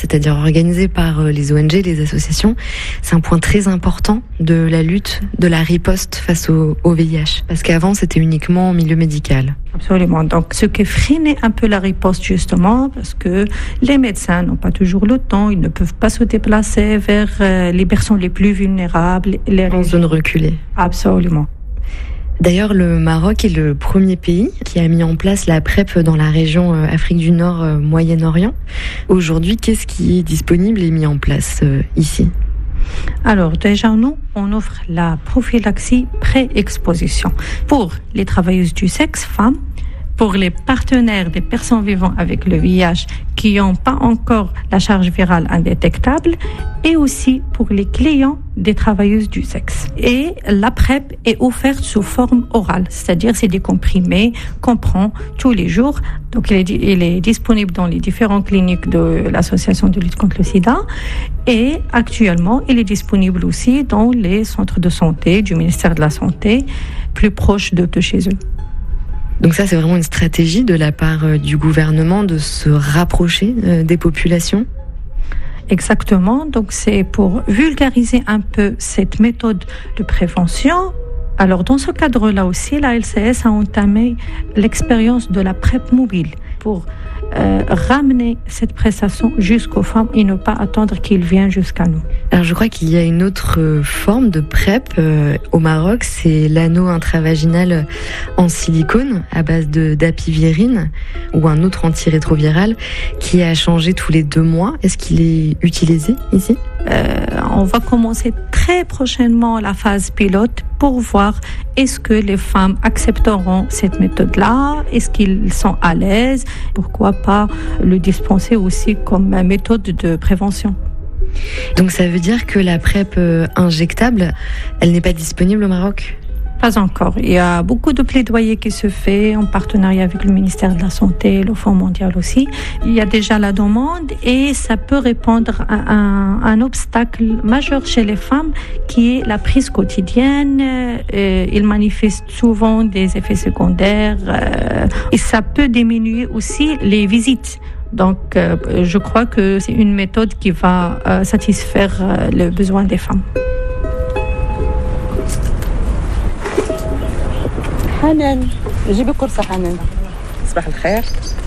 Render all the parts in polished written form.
c'est-à-dire organisé par les ONG, les associations, c'est un point très important de la lutte, de la riposte face au VIH. Parce qu'avant, c'était uniquement en milieu médical. Absolument. Donc, ce qui freinait un peu la riposte, justement, parce que les médecins n'ont pas toujours le temps, ils ne peuvent pas se déplacer vers les personnes les plus vulnérables. En zone reculée. Absolument. D'ailleurs, le Maroc est le premier pays qui a mis en place la PrEP dans la région Afrique du Nord, Moyen-Orient. Aujourd'hui, qu'est-ce qui est disponible et mis en place ici ? Alors déjà, nous, on offre la prophylaxie pré-exposition pour les travailleuses du sexe, femmes, pour les partenaires des personnes vivant avec le VIH qui n'ont pas encore la charge virale indétectable et aussi pour les clients des travailleuses du sexe. Et la PrEP est offerte sous forme orale, c'est-à-dire c'est des comprimés qu'on prend tous les jours. Donc il est disponible dans les différentes cliniques de l'Association de lutte contre le sida et actuellement il est disponible aussi dans les centres de santé du ministère de la Santé plus proches de chez eux. Donc ça, c'est vraiment une stratégie de la part du gouvernement de se rapprocher des populations ? Exactement. Donc c'est pour vulgariser un peu cette méthode de prévention. Alors dans ce cadre-là aussi, la LCS a entamé l'expérience de la PrEP mobile pour ramener cette prestation jusqu'aux femmes et ne pas attendre qu'ils viennent jusqu'à nous. Alors je crois qu'il y a une autre forme de PrEP au Maroc, c'est l'anneau intravaginal en silicone à base d'apivérine ou un autre antirétroviral qui a changé tous les 2 mois. Est-ce qu'il est utilisé ici ? On va commencer très prochainement la phase pilote pour voir est-ce que les femmes accepteront cette méthode-là, est-ce qu'ils sont à l'aise, pourquoi pas le dispenser aussi comme méthode de prévention. Donc ça veut dire que la PrEP injectable, elle n'est pas disponible au Maroc ? Pas encore. Il y a beaucoup de plaidoyer qui se fait en partenariat avec le ministère de la Santé, le Fonds mondial aussi. Il y a déjà la demande et ça peut répondre à un obstacle majeur chez les femmes qui est la prise quotidienne. Ils manifestent souvent des effets secondaires et ça peut diminuer aussi les visites. Donc, je crois que c'est une méthode qui va satisfaire les besoins des femmes. حنان جيبي كرسة حنان صباح الخير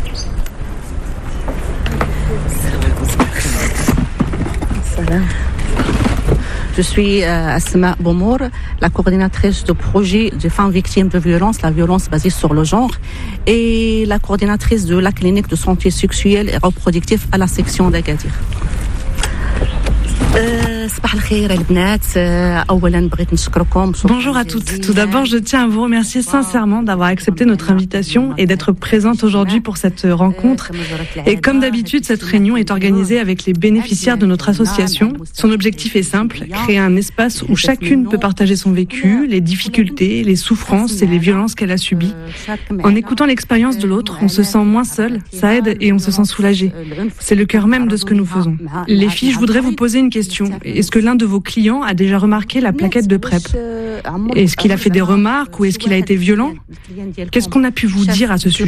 السلام. Je suis Asma Bomour, la coordinatrice du projet des femmes victimes de violence, la violence basée sur le genre, et la coordinatrice de la clinique de santé sexuelle et reproductive à la section d'Agadir. Bonjour à toutes. Tout d'abord, je tiens à vous remercier sincèrement d'avoir accepté notre invitation et d'être présente aujourd'hui pour cette rencontre. Et comme d'habitude, cette réunion est organisée avec les bénéficiaires de notre association. Son objectif est simple, créer un espace où chacune peut partager son vécu, les difficultés, les souffrances et les violences qu'elle a subies. En écoutant l'expérience de l'autre, on se sent moins seul, ça aide et on se sent soulagé. C'est le cœur même de ce que nous faisons. Les filles, je voudrais vous poser une question. Est-ce que l'un de vos clients a déjà remarqué la plaquette de PrEP ? Est-ce qu'il a fait des remarques ou est-ce qu'il a été violent ? Qu'est-ce qu'on a pu vous dire à ce sujet ?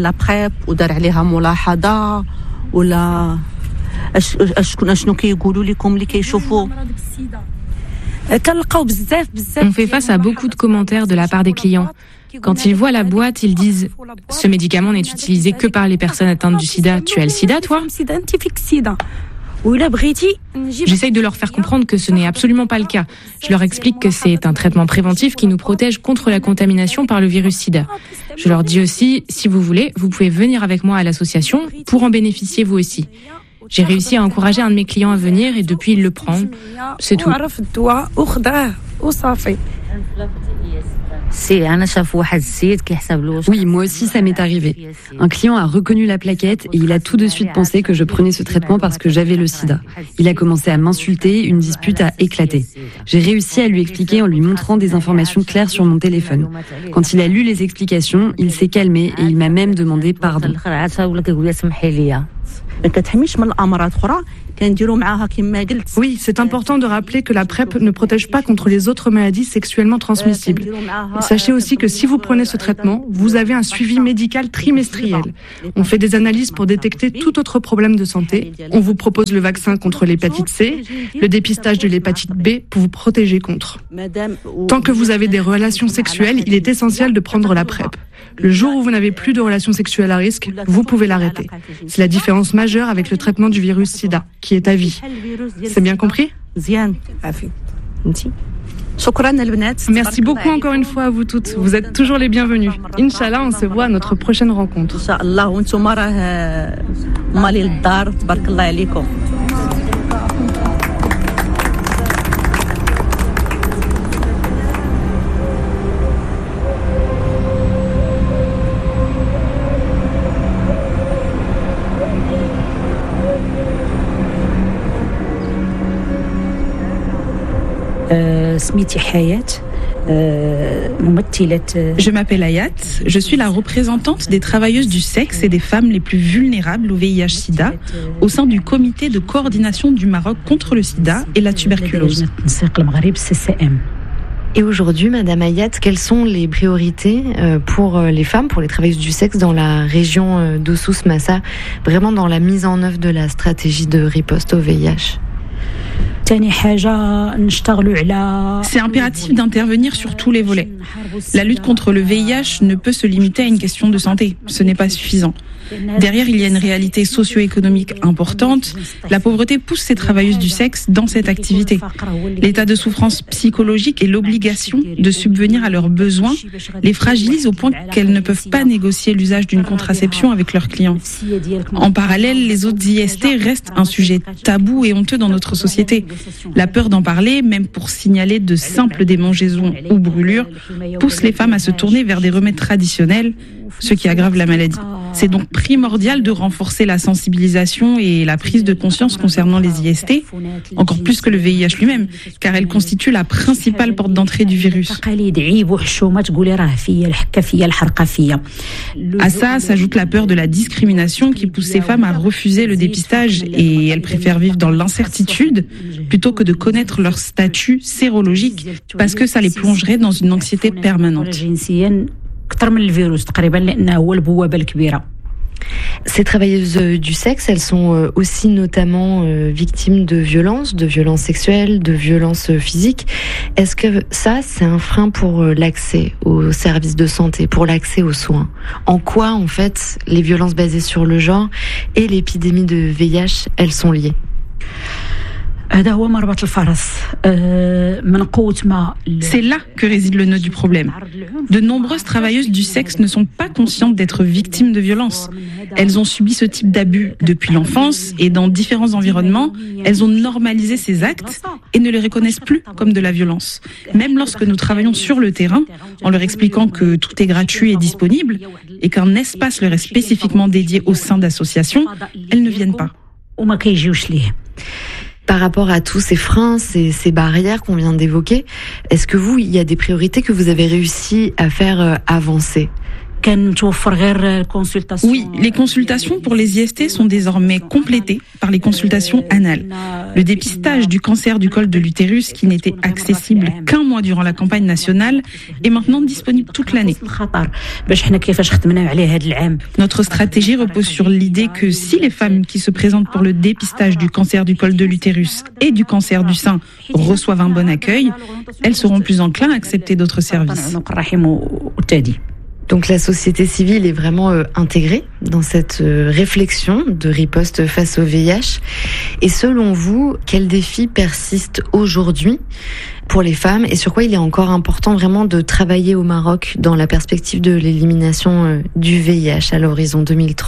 On fait face à beaucoup de commentaires de la part des clients. Quand ils voient la boîte, ils disent « Ce médicament n'est utilisé que par les personnes atteintes du sida. Tu as le sida, toi ?» J'essaye de leur faire comprendre que ce n'est absolument pas le cas. Je leur explique que c'est un traitement préventif qui nous protège contre la contamination par le virus sida. Je leur dis aussi, si vous voulez, vous pouvez venir avec moi à l'association pour en bénéficier vous aussi. J'ai réussi à encourager un de mes clients à venir et depuis il le prend. C'est tout. Oui, moi aussi ça m'est arrivé. Un client a reconnu la plaquette et il a tout de suite pensé que je prenais ce traitement parce que j'avais le sida. Il a commencé à m'insulter, une dispute a éclaté. J'ai réussi à lui expliquer en lui montrant des informations claires sur mon téléphone. Quand il a lu les explications, il s'est calmé et il m'a même demandé pardon. Oui, c'est important de rappeler que la PrEP ne protège pas contre les autres maladies sexuellement transmissibles. Sachez aussi que si vous prenez ce traitement, vous avez un suivi médical trimestriel. On fait des analyses pour détecter tout autre problème de santé. On vous propose le vaccin contre l'hépatite C, le dépistage de l'hépatite B pour vous protéger contre. Tant que vous avez des relations sexuelles, il est essentiel de prendre la PrEP. Le jour où vous n'avez plus de relations sexuelles à risque, vous pouvez l'arrêter. C'est la différence majeure avec le traitement du virus SIDA, qui est à vie. C'est bien compris ? Merci beaucoup encore une fois à vous toutes. Vous êtes toujours les bienvenus. Inch'Allah, on se voit à notre prochaine rencontre. Je m'appelle Hayat, je suis la représentante des travailleuses du sexe et des femmes les plus vulnérables au VIH-Sida au sein du comité de coordination du Maroc contre le sida et la tuberculose. Et aujourd'hui, Madame Hayat, quelles sont les priorités pour les femmes, pour les travailleuses du sexe dans la région d'Ossous Massa, vraiment dans la mise en œuvre de la stratégie de riposte au VIH ? C'est impératif d'intervenir sur tous les volets. La lutte contre le VIH ne peut se limiter à une question de santé. Ce n'est pas suffisant. Derrière, il y a une réalité socio-économique importante. La pauvreté pousse ces travailleuses du sexe dans cette activité. L'état de souffrance psychologique et l'obligation de subvenir à leurs besoins les fragilisent au point qu'elles ne peuvent pas négocier l'usage d'une contraception avec leurs clients. En parallèle, les autres IST restent un sujet tabou et honteux dans notre société. La peur d'en parler, même pour signaler de simples démangeaisons ou brûlures, pousse les femmes à se tourner vers des remèdes traditionnels, ce qui aggrave la maladie. C'est donc primordial de renforcer la sensibilisation et la prise de conscience concernant les IST, encore plus que le VIH lui-même, car elle constitue la principale porte d'entrée du virus. À ça s'ajoute la peur de la discrimination qui pousse ces femmes à refuser le dépistage et elles préfèrent vivre dans l'incertitude plutôt que de connaître leur statut sérologique parce que ça les plongerait dans une anxiété permanente. Ces travailleuses du sexe, elles sont aussi notamment victimes de violences sexuelles, de violences physiques. Est-ce que ça, c'est un frein pour l'accès aux services de santé, pour l'accès aux soins ? En quoi, en fait, les violences basées sur le genre et l'épidémie de VIH, elles sont liées ? C'est là que réside le nœud du problème. De nombreuses travailleuses du sexe ne sont pas conscientes d'être victimes de violences. Elles ont subi ce type d'abus depuis l'enfance et dans différents environnements, elles ont normalisé ces actes et ne les reconnaissent plus comme de la violence. Même lorsque nous travaillons sur le terrain, en leur expliquant que tout est gratuit et disponible et qu'un espace leur est spécifiquement dédié au sein d'associations, elles ne viennent pas. Par rapport à tous ces freins, ces barrières qu'on vient d'évoquer, est-ce que il y a des priorités que vous avez réussi à faire avancer ? Oui, les consultations pour les IST sont désormais complétées par les consultations anales. Le dépistage du cancer du col de l'utérus, qui n'était accessible qu'un mois durant la campagne nationale, est maintenant disponible toute l'année. Notre stratégie repose sur l'idée que si les femmes qui se présentent pour le dépistage du cancer du col de l'utérus et du cancer du sein reçoivent un bon accueil, elles seront plus enclines à accepter d'autres services. Donc la société civile est vraiment intégrée dans cette réflexion de riposte face au VIH. Et selon vous, quels défis persistent aujourd'hui pour les femmes et sur quoi il est encore important vraiment de travailler au Maroc dans la perspective de l'élimination du VIH à l'horizon 2030 ?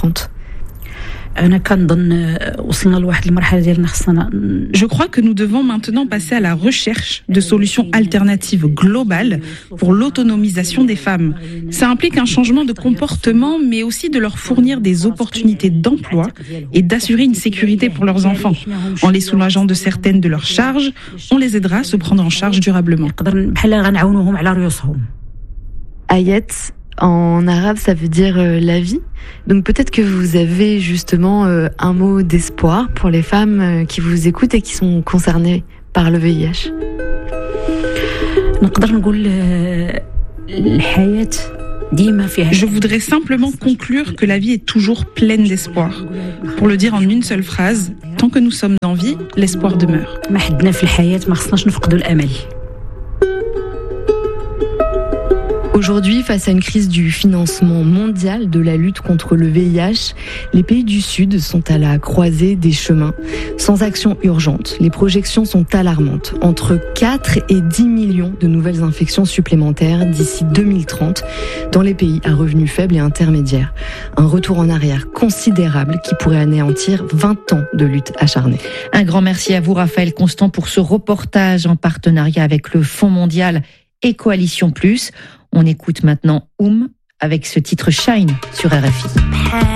Je crois que nous devons maintenant passer à la recherche de solutions alternatives globales pour l'autonomisation des femmes. Ça implique un changement de comportement, mais aussi de leur fournir des opportunités d'emploi et d'assurer une sécurité pour leurs enfants. En les soulageant de certaines de leurs charges, on les aidera à se prendre en charge durablement. Hayat, En arabe, ça veut dire la vie. Donc peut-être que vous avez justement un mot d'espoir pour les femmes qui vous écoutent et qui sont concernées par le VIH. Je voudrais simplement conclure que la vie est toujours pleine d'espoir. Pour le dire en une seule phrase, tant que nous sommes en vie, l'espoir demeure. Aujourd'hui, face à une crise du financement mondial de la lutte contre le VIH, les pays du Sud sont à la croisée des chemins. Sans action urgente, les projections sont alarmantes. Entre 4 et 10 millions de nouvelles infections supplémentaires d'ici 2030 dans les pays à revenus faibles et intermédiaires. Un retour en arrière considérable qui pourrait anéantir 20 ans de lutte acharnée. Un grand merci à vous, Raphaël Constant, pour ce reportage en partenariat avec le Fonds mondial et Coalition Plus. On écoute maintenant avec ce titre Shine sur RFI.